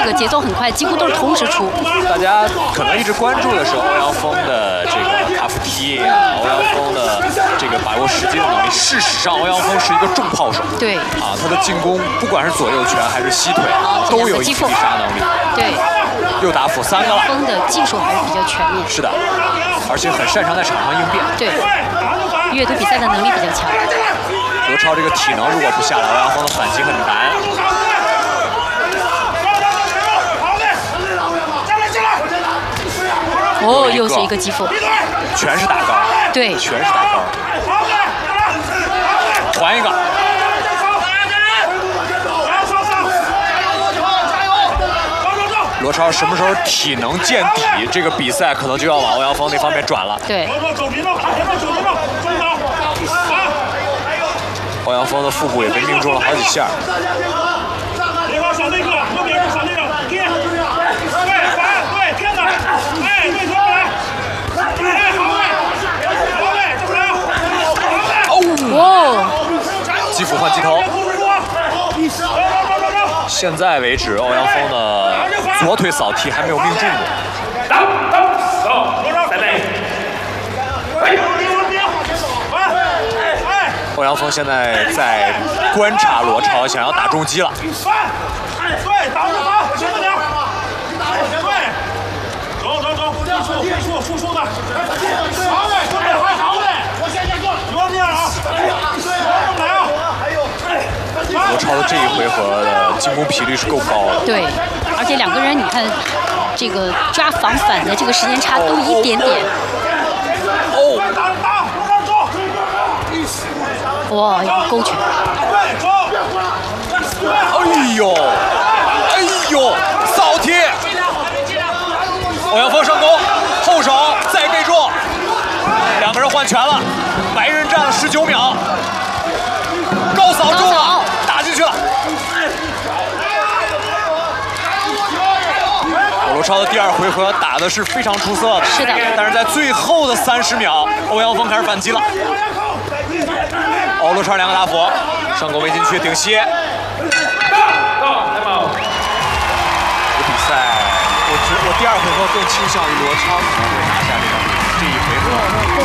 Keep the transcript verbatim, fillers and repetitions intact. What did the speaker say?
个节奏很快，几乎都是同时出。 大家可能一直关注的是欧阳锋的这个卡夫踢啊，欧阳锋的这个把握时机的能力。事实上，欧阳锋是一个重炮手。 对。 啊，他的进攻不管是左右拳还是膝腿，都有一击必杀能力。 对。 右打辅三个了。 锋的技术还是比较全面。 是的，而且很擅长在场上应变。 对。阅读比赛的能力比较强。 罗超这个体能如果不下来，欧阳锋的反击很难。 哦，又是一个击负， 全是打高， 对， 全是打高。还一个。罗超什么时候体能见底，这个比赛可能就要往欧阳锋那方面转了。 对。 欧阳锋的腹部也被命中了好几下。 哦！ 击斧换击头。现在为止，欧阳锋的左腿扫踢还没有命中过。欧阳锋现在在观察罗超，想要打中击了。 对，挡住他，轻着点。对，走走走，复数复数的。好嘞，对，还好嘞。我先先做，不要这样啊！来啊！ 罗超的这一回合的进攻频率是够高的。 对，而且两个人你看，这个抓防反的这个时间差都一点点。 哦， 打打，往上走。 哇，勾拳！ 对，走。 哎呦，哎呦，扫踢！欧阳锋上攻，后手再被撞，两个人换拳了，白人战了十九秒，高扫中了，打进去了。罗超的第二回合打的是非常出色的， 是的， 但是在最后的三十秒，欧阳锋开始反击了。哦，罗超两个大斧，上攻围巾区顶膝。这个比赛，我觉得我第二回合更倾向于罗超可能会拿下这个这一回合。